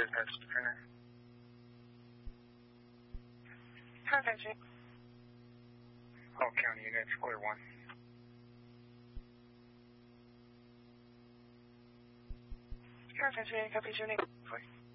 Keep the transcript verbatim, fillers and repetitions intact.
business printer. Contact G. All county units, clear one. Contact G, copy Junie.